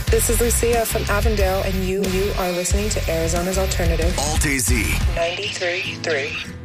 This is Lucia from Avondale, and you are listening to Arizona's Alternative. Alt AZ 93.3.